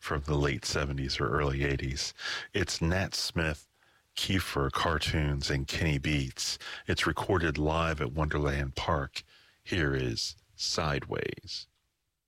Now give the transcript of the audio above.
from the late 70s or early 80s. It's Nat Smith, Kiefer Cartoons, and Kenny Beats. It's recorded live at Wonderland Park. Here is Sideways.